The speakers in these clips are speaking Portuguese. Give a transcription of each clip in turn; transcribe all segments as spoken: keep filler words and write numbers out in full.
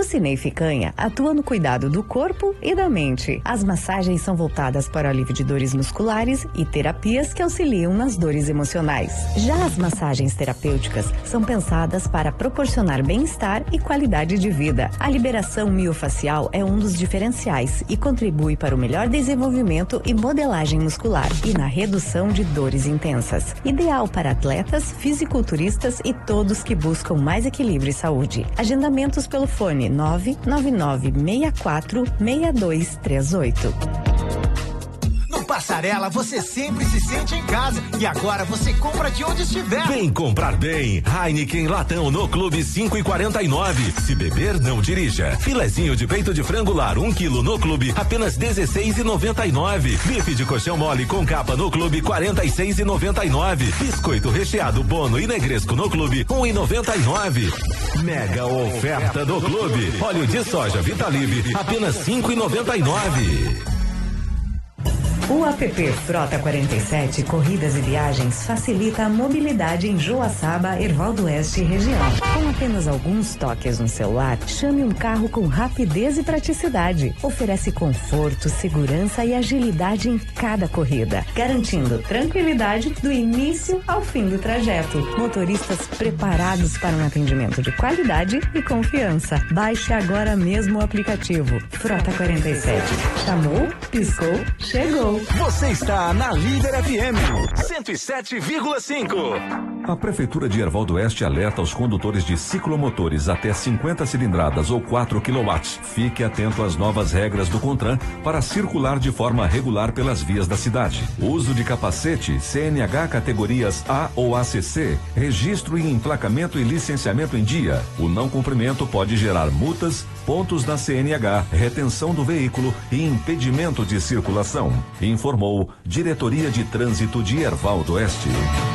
Jucinei Ficanha atua no cuidado do corpo e da mente. As massagens são voltadas para o alívio de dores musculares e terapias que auxiliam nas dores emocionais. Já as massagens terapêuticas são pensadas para proporcionar bem-estar e qualidade de vida. A liberação miofacial é um dos diferenciais e contribui para o melhor desenvolvimento e modelagem muscular e na redução de dores intensas. Ideal para atletas, fisiculturistas e todos que buscam mais equilíbrio e saúde. Agendamentos pelo fone nove nove nove seis quatro seis dois três oito. No Passarela você sempre se sente em casa e agora você compra de onde estiver. Vem comprar bem. Heineken Latão no Clube cinco e quarenta e nove. Se beber, não dirija. Filezinho de peito de frango lar um quilo no Clube apenas dezesseis e noventa e nove. Bife de colchão mole com capa no Clube quarenta e seis e noventa e nove. Biscoito recheado Bono e Negresco no Clube um e noventa e nove. Mega oferta do Clube. Óleo de soja Vitalive apenas cinco e noventa e nove. O app Frota quarenta e sete Corridas e Viagens facilita a mobilidade em Joaçaba, Hervaldo Oeste e região. Com apenas alguns toques no celular, chame um carro com rapidez e praticidade. Oferece conforto, segurança e agilidade em cada corrida, garantindo tranquilidade do início ao fim do trajeto. Motoristas preparados para um atendimento de qualidade e confiança. Baixe agora mesmo o aplicativo Frota quarenta e sete. Chamou, piscou, chegou. Você está na Líder F M cento e sete vírgula cinco. A Prefeitura de Hervaldo Oeste alerta aos condutores de ciclomotores até cinquenta cilindradas ou quatro quilowatts. Fique atento às novas regras do CONTRAN para circular de forma regular pelas vias da cidade. Uso de capacete, C N H categorias A ou A C C, registro e emplacamento e licenciamento em dia. O não cumprimento pode gerar multas, pontos na C N H, retenção do veículo e impedimento de circulação. Informou Diretoria de Trânsito de Hervaldo Oeste.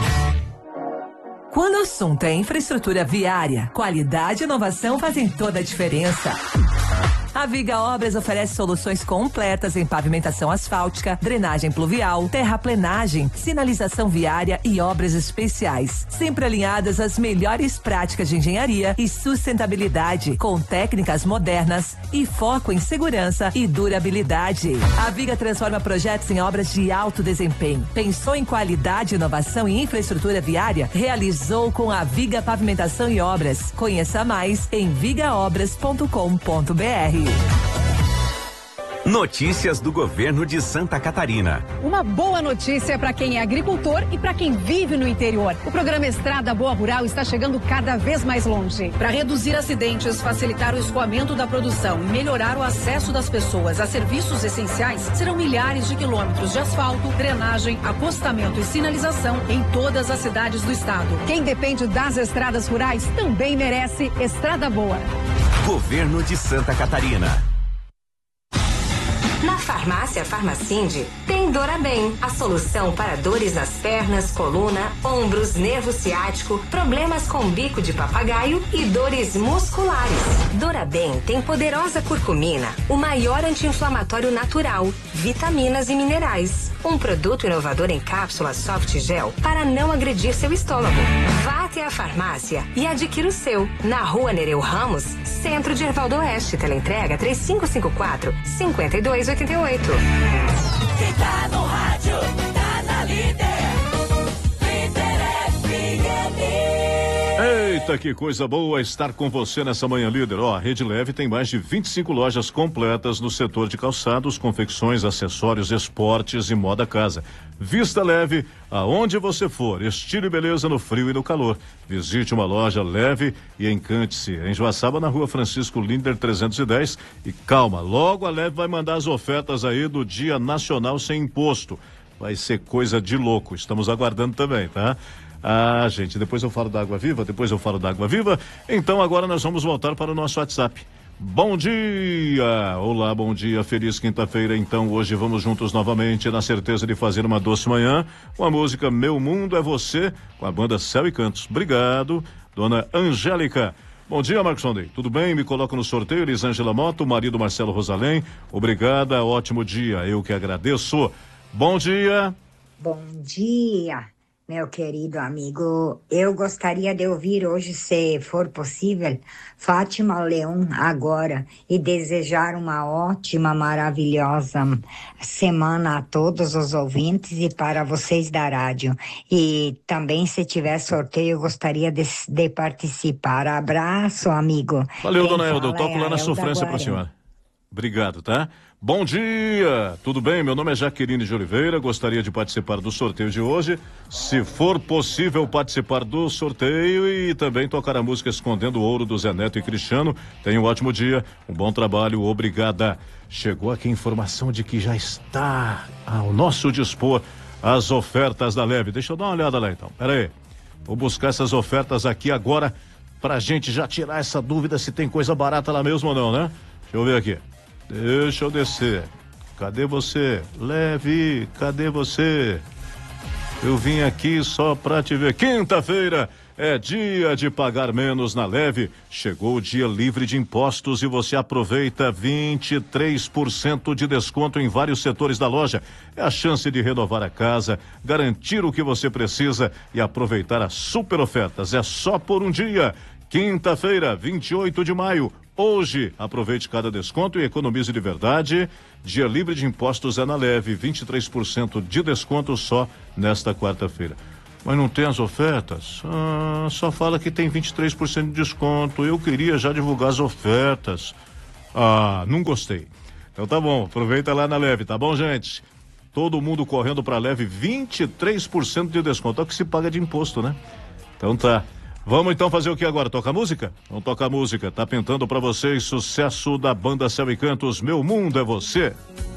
Quando o assunto é infraestrutura viária, qualidade e inovação fazem toda a diferença. A Viga Obras oferece soluções completas em pavimentação asfáltica, drenagem pluvial, terraplenagem, sinalização viária e obras especiais, sempre alinhadas às melhores práticas de engenharia e sustentabilidade, com técnicas modernas e foco em segurança e durabilidade. A Viga transforma projetos em obras de alto desempenho. Pensou em qualidade, inovação e infraestrutura viária? Realizou com a Viga Pavimentação e Obras. Conheça mais em viga obras ponto com ponto br. Notícias do governo de Santa Catarina. Uma boa notícia para quem é agricultor e para quem vive no interior. O programa Estrada Boa Rural está chegando cada vez mais longe. Para reduzir acidentes, facilitar o escoamento da produção e melhorar o acesso das pessoas a serviços essenciais, serão milhares de quilômetros de asfalto, drenagem, acostamento e sinalização em todas as cidades do estado. Quem depende das estradas rurais também merece Estrada Boa. Governo de Santa Catarina. Na farmácia Farmacinde tem Dorabem, a solução para dores nas pernas, coluna, ombros, nervo ciático, problemas com bico de papagaio e dores musculares. Dorabem tem poderosa curcumina, o maior anti-inflamatório natural, vitaminas e minerais. Um produto inovador em cápsula soft gel para não agredir seu estômago. Vá até a farmácia e adquira o seu. Na rua Nereu Ramos, centro de Hervaldo Oeste. Teleentrega três cinco cinco quatro, cinco dois oito oito. Quem tá no rádio, tá na Líder. Líder F M. Eita, que coisa boa estar com você nessa manhã, líder. Ó, a Rede Leve tem mais de vinte e cinco lojas completas no setor de calçados, confecções, acessórios, esportes e moda casa. Vista Leve, aonde você for, estilo e beleza no frio e no calor. Visite uma loja Leve e encante-se. Em Joaçaba, na rua Francisco Linder trezentos e dez. E calma, logo a Leve vai mandar as ofertas aí do Dia Nacional Sem Imposto. Vai ser coisa de louco, estamos aguardando também, tá? Ah, gente, depois eu falo da Água Viva, depois eu falo da Água Viva. Então agora nós vamos voltar para o nosso WhatsApp. Bom dia! Olá, bom dia, feliz quinta-feira. Então hoje vamos juntos novamente na certeza de fazer uma doce manhã com a música Meu Mundo é Você, com a banda Céu e Cantos. Obrigado, dona Angélica. Bom dia, Marcos Sondei. Tudo bem? Me coloco no sorteio. Elisângela Moto, marido Marcelo Rosalém. Obrigada, ótimo dia. Eu que agradeço. Bom dia. Bom dia. Meu querido amigo, eu gostaria de ouvir hoje, se for possível, Fátima Leão agora e desejar uma ótima, maravilhosa semana a todos os ouvintes e para vocês da rádio. E também, se tiver sorteio, eu gostaria de, de participar. Abraço, amigo. Valeu, Quem dona Elda, eu fala toco é lá na a sofrência Elda pra Guarani. senhora. Obrigado, tá? Bom dia, tudo bem? Meu nome é Jaqueline de Oliveira, gostaria de participar do sorteio de hoje. Se for possível participar do sorteio e também tocar a música Escondendo o Ouro do Zé Neto e Cristiano. Tenha um ótimo dia, um bom trabalho, obrigada. Chegou aqui a informação de que já está ao nosso dispor as ofertas da Leve. Deixa eu dar uma olhada lá então, pera aí. Vou buscar essas ofertas aqui agora pra gente já tirar essa dúvida se tem coisa barata lá mesmo ou não, né? Deixa eu ver aqui. Deixa eu descer. Cadê você? Leve, cadê você? Eu vim aqui só pra te ver. Quinta-feira é dia de pagar menos na Leve. Chegou o dia livre de impostos e você aproveita vinte e três por cento de desconto em vários setores da loja. É a chance de renovar a casa, garantir o que você precisa e aproveitar as super ofertas. É só por um dia. Quinta-feira, vinte e oito de maio. Hoje, aproveite cada desconto e economize de verdade. Dia livre de impostos é na Leve, vinte e três por cento de desconto só nesta quarta-feira. Mas não tem as ofertas? Ah, só fala que tem vinte e três por cento de desconto. Eu queria já divulgar as ofertas. Ah, não gostei. Então tá bom, aproveita lá na Leve, tá bom, gente? Todo mundo correndo pra Leve, vinte e três por cento de desconto. É o que se paga de imposto, né? Então tá. Vamos então fazer o que agora? Tocar música? Vamos tocar música. Tá pintando pra vocês sucesso da banda Céu e Cantos, Meu Mundo é Você.